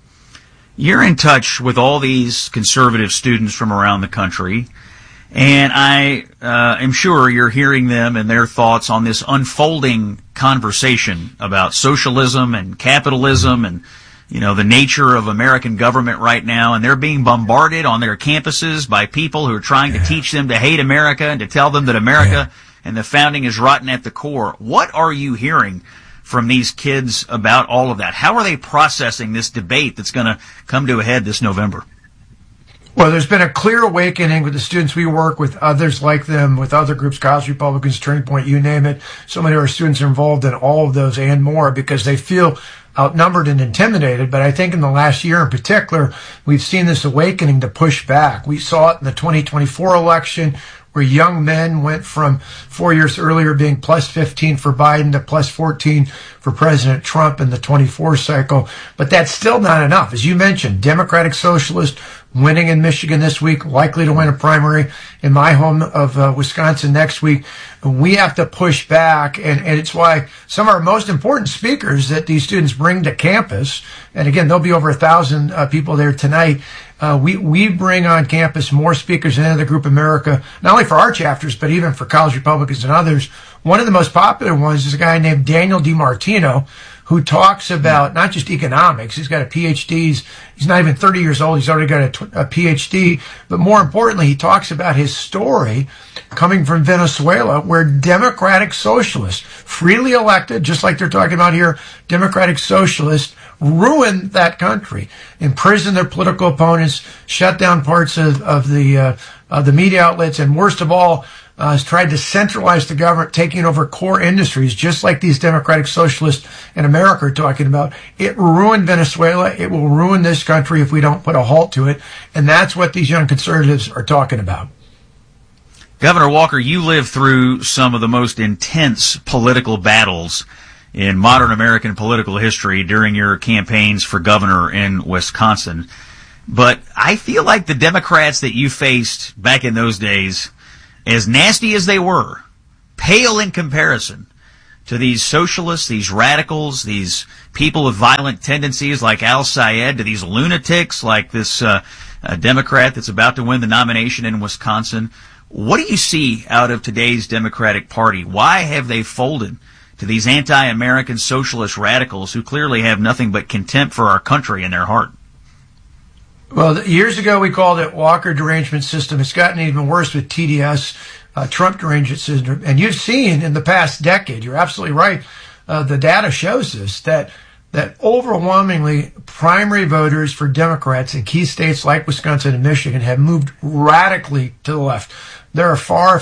You're in touch with all these conservative students from around the country, and I am sure you're hearing them and their thoughts on this unfolding conversation about socialism and capitalism and, you know, the nature of American government right now. And they're being bombarded on their campuses by people who are trying to teach them to hate America and to tell them that America and the founding is rotten at the core. What are you hearing from these kids about all of that? How are they processing this debate that's going to come to a head this November? Well, there's been a clear awakening with the students we work with, others like them, with other groups, College Republicans, Turning Point, you name it. So many of our students are involved in all of those and more because they feel outnumbered and intimidated. But I think in the last year in particular, we've seen this awakening to push back. We saw it in the 2024 election, where young men went from 4 years earlier being plus 15 for Biden to plus 14 for President Trump in the 24 cycle. But that's still not enough. As you mentioned, Democratic Socialist winning in Michigan this week, likely to win a primary in my home of Wisconsin next week. We have to push back, and it's why some of our most important speakers that these students bring to campus, and again, there'll be over 1,000 people there tonight. We bring on campus more speakers than any other group in America, not only for our chapters, but even for College Republicans and others. One of the most popular ones is a guy named Daniel DiMartino, who talks about not just economics. He's got a PhD. He's not even 30 years old. He's already got a PhD. But more importantly, he talks about his story coming from Venezuela, where Democratic Socialists, freely elected, just like they're talking about here, Democratic Socialists, ruined that country, imprisoned their political opponents, shut down parts of the media outlets, and worst of all, has tried to centralize the government, taking over core industries, just like these Democratic Socialists in America are talking about. It ruined Venezuela. It will ruin this country if we don't put a halt to it. And that's what these young conservatives are talking about. Governor Walker, you lived through some of the most intense political battles in modern American political history during your campaigns for governor in Wisconsin. But I feel like the Democrats that you faced back in those days, as nasty as they were, pale in comparison to these socialists, these radicals, these people with violent tendencies like Al Sayed, to these lunatics like this Democrat that's about to win the nomination in Wisconsin. What do you see out of today's Democratic Party? Why have they folded to these anti-American socialist radicals who clearly have nothing but contempt for our country in their heart? Well, years ago we called it Walker derangement system. It's gotten even worse with TDS, Trump derangement syndrome. And you've seen in the past decade, you're absolutely right, the data shows this, that overwhelmingly primary voters for Democrats in key states like Wisconsin and Michigan have moved radically to the left. There are far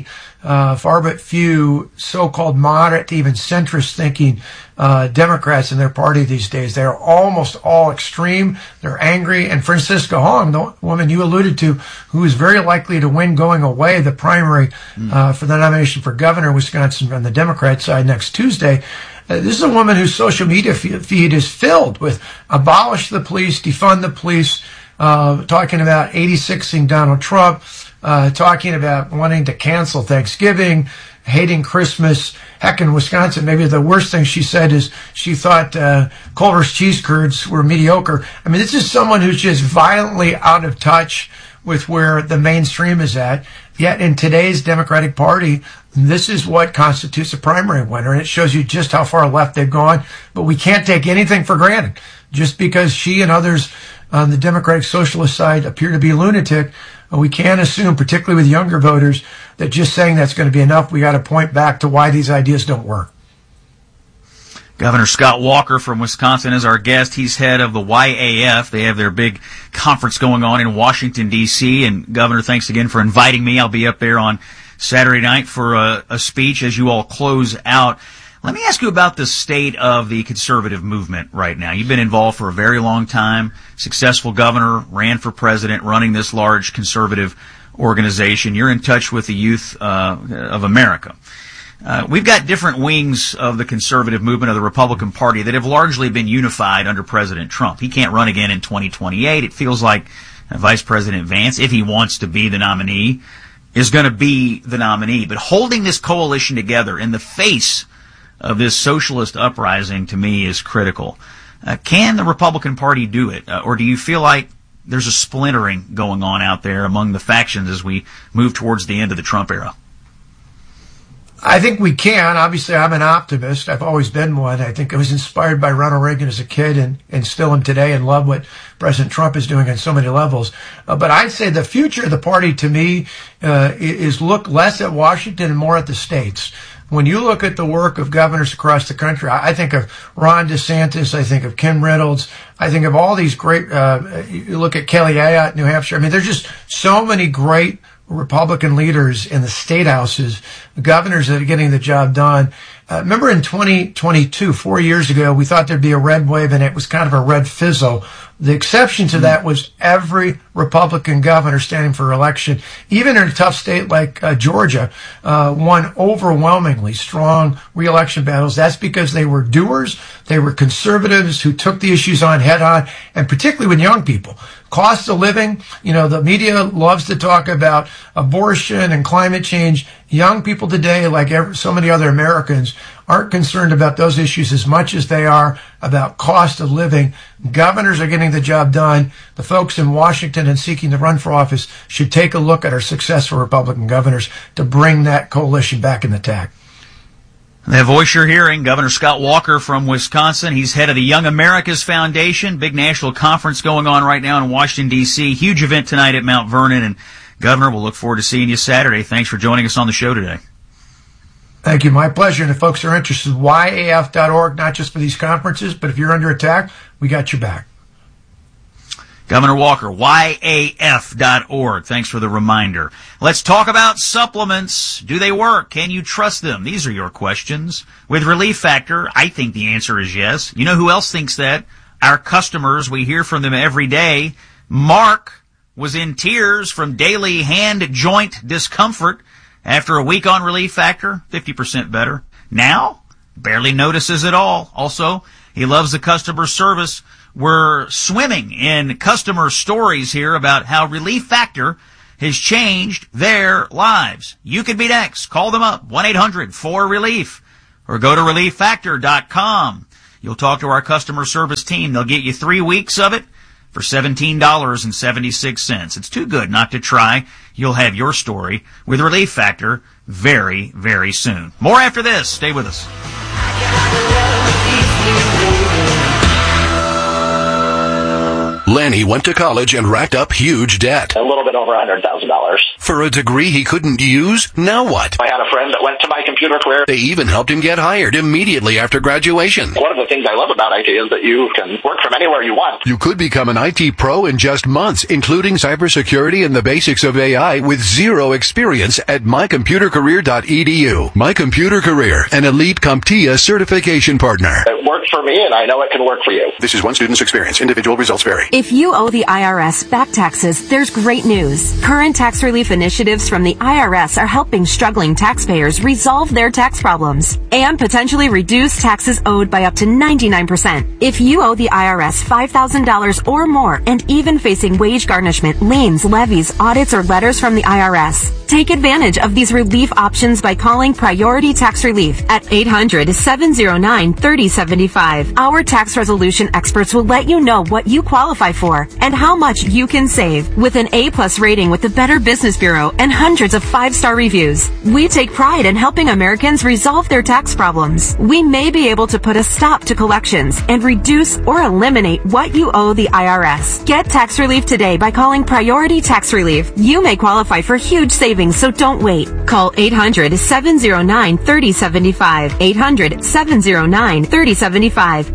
but few so-called moderate to even centrist thinking Democrats in their party these days. They're almost all extreme. They're angry. And Francisca Hong, the woman you alluded to, who is very likely to win going away the primary for the nomination for governor of Wisconsin on the Democrat side next Tuesday, this is a woman whose social media feed is filled with abolish the police, defund the police, talking about 86ing Donald Trump, talking about wanting to cancel Thanksgiving, hating Christmas. Heck, in Wisconsin, maybe the worst thing she said is she thought Culver's cheese curds were mediocre. I mean, this is someone who's just violently out of touch with where the mainstream is at. Yet in today's Democratic Party, this is what constitutes a primary winner, and it shows you just how far left they've gone. But we can't take anything for granted. Just because she and others on the Democratic Socialist side appear to be lunatic, we can't assume, particularly with younger voters, that just saying that's going to be enough. We got to point back to why these ideas don't work. Governor Scott Walker from Wisconsin is our guest. He's head of the YAF. They have their big conference going on in Washington, D.C. And Governor, thanks again for inviting me. I'll be up there on Saturday night for a speech as you all close out. Let me ask you about the state of the conservative movement right now. You've been involved for a very long time, successful governor, ran for president, running this large conservative organization. You're in touch with the youth of America. We've got different wings of the conservative movement of the Republican Party that have largely been unified under President Trump. He can't run again in 2028. It feels like Vice President Vance, if he wants to be the nominee, is going to be the nominee. But holding this coalition together in the face of this socialist uprising, to me, is critical. Can the Republican Party do it? Or do you feel like there's a splintering going on out there among the factions as we move towards the end of the Trump era? I think we can. Obviously, I'm an optimist. I've always been one. I think I was inspired by Ronald Reagan as a kid and still am today, and love what President Trump is doing on so many levels. But I'd say the future of the party, to me, is look less at Washington and more at the states. When you look at the work of governors across the country, I think of Ron DeSantis, I think of Ken Reynolds, I think of all these great, you look at Kelly Ayotte, New Hampshire. I mean, there's just so many great Republican leaders in the state houses, governors that are getting the job done. Remember in 2022, 4 years ago, we thought there'd be a red wave and it was kind of a red fizzle. The exception to that was every Republican governor standing for election, even in a tough state like Georgia, won overwhelmingly strong re-election battles. That's because they were doers, they were conservatives who took the issues on head on, and particularly with young people. Cost of living, the media loves to talk about abortion and climate change. Young people today, like so many other Americans, aren't concerned about those issues as much as they are about cost of living. Governors are getting the job done. The folks in Washington and seeking to run for office should take a look at our successful Republican governors to bring that coalition back in the tack. That voice you're hearing, Governor Scott Walker from Wisconsin. He's head of the Young America's Foundation, big national conference going on right now in Washington, D.C. Huge event tonight at Mount Vernon. And Governor, we'll look forward to seeing you Saturday. Thanks for joining us on the show today. Thank you. My pleasure. And if folks are interested, YAF.org, not just for these conferences, but if you're under attack, we got your back. Governor Walker, YAF.org. Thanks for the reminder. Let's talk about supplements. Do they work? Can you trust them? These are your questions. With Relief Factor, I think the answer is yes. You know who else thinks that? Our customers. We hear from them every day. Mark was in tears from daily hand joint discomfort after a week on Relief Factor, 50% better. Now, barely notices it all. Also, he loves the customer service. We're swimming in customer stories here about how Relief Factor has changed their lives. You could be next. Call them up, 1-800-4RELIEF, or go to ReliefFactor.com. You'll talk to our customer service team. They'll get you 3 weeks of it for $17.76. It's too good not to try. You'll have your story with Relief Factor very, very soon. More after this. Stay with us. Lanny went to college and racked up huge debt. A little bit over $100,000. For a degree he couldn't use? Now what? I had a friend that went to My Computer Career. They even helped him get hired immediately after graduation. One of the things I love about IT is that you can work from anywhere you want. You could become an IT pro in just months, including cybersecurity and the basics of AI with zero experience at mycomputercareer.edu. My Computer Career, an elite CompTIA certification partner. It worked for me, and I know it can work for you. This is one student's experience. Individual results vary. If you owe the IRS back taxes, there's great news. Current tax relief initiatives from the IRS are helping struggling taxpayers resolve their tax problems and potentially reduce taxes owed by up to 99%. If you owe the IRS $5,000 or more and even facing wage garnishment, liens, levies, audits, or letters from the IRS, take advantage of these relief options by calling Priority Tax Relief at 800-709-3075. Our tax resolution experts will let you know what you qualify for and how much you can save. With an A+ rating with the Better Business Bureau and hundreds of 5-star reviews, we take pride in helping Americans resolve their tax problems. We may be able to put a stop to collections and reduce or eliminate what you owe the IRS. Get tax relief today by calling Priority Tax Relief. You may qualify for huge savings, so don't wait. Call 800-709-3075. 800-709-3075.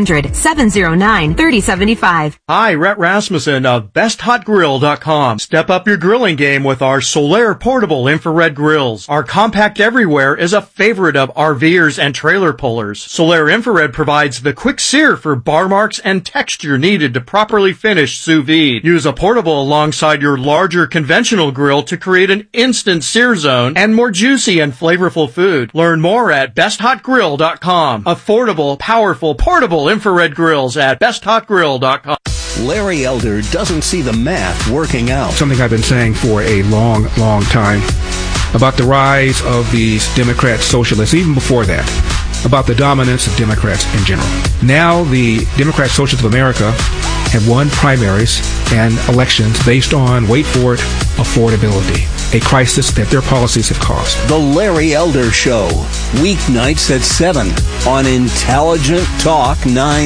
800-709-3075. Hi, Rhett Rasmussen of BestHotGrill.com. Step up your grilling game with our Solaire portable infrared grills. Our compact everywhere is a favorite of RVers and trailer pullers. Solaire infrared provides the quick sear for bar marks and texture needed to properly finish sous vide. Use a portable alongside your larger conventional grill to create an instant sear zone and more juicy and flavorful food. Learn more at BestHotGrill.com. Affordable, powerful, portable infrared grills at BestHotGrill.com. Larry Elder doesn't see the math working out. Something I've been saying for a long, long time about the rise of these Democrat socialists, even before that, about the dominance of Democrats in general. Now the Democrat Socialists of America have won primaries and elections based on, wait for it, affordability, a crisis that their policies have caused. The Larry Elder Show, weeknights at 7 on Intelligent Talk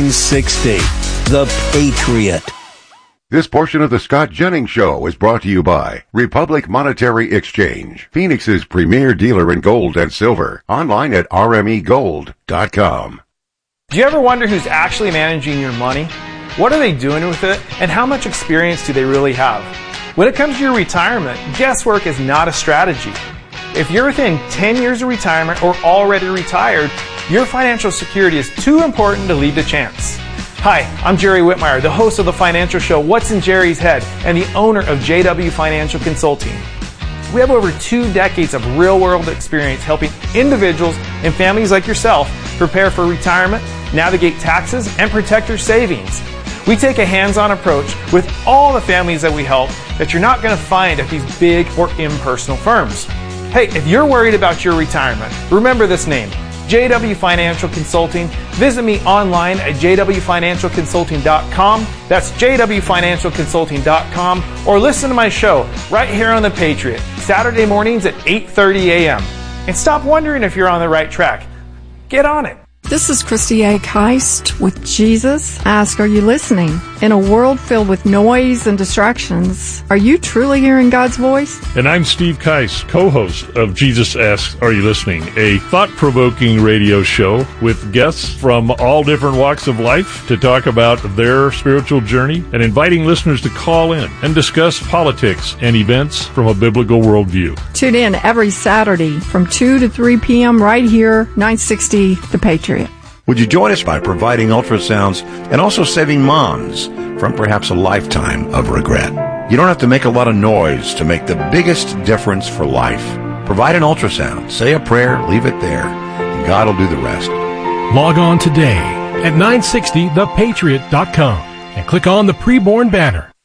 960. The Patriot. This portion of the Scott Jennings Show is brought to you by Republic Monetary Exchange, Phoenix's premier dealer in gold and silver. Online at rmegold.com. Do you ever wonder who's actually managing your money? What are they doing with it? And how much experience do they really have? When it comes to your retirement, guesswork is not a strategy. If you're within 10 years of retirement or already retired, your financial security is too important to leave to chance. Hi, I'm Jerry Whitmire, the host of the financial show What's in Jerry's Head and the owner of JW Financial Consulting. We have over 2 decades of real-world experience helping individuals and families like yourself prepare for retirement, navigate taxes, and protect your savings. We take a hands-on approach with all the families that we help that you're not going to find at these big or impersonal firms. Hey, if you're worried about your retirement, remember this name, JW Financial Consulting. Visit me online at jwfinancialconsulting.com. That's jwfinancialconsulting.com. Or listen to my show right here on The Patriot, Saturday mornings at 8:30 a.m. And stop wondering if you're on the right track. Get on it. This is Christy A. Keist with Jesus. Ask, are you listening? In a world filled with noise and distractions, are you truly hearing God's voice? And I'm Steve Keist, co-host of Jesus Asks, Are You Listening? A thought-provoking radio show with guests from all different walks of life to talk about their spiritual journey and inviting listeners to call in and discuss politics and events from a biblical worldview. Tune in every Saturday from 2 to 3 p.m. right here, 960 The Patriot. Would you join us by providing ultrasounds and also saving moms from perhaps a lifetime of regret? You don't have to make a lot of noise to make the biggest difference for life. Provide an ultrasound, say a prayer, leave it there, and God will do the rest. Log on today at 960thepatriot.com and click on the Preborn banner.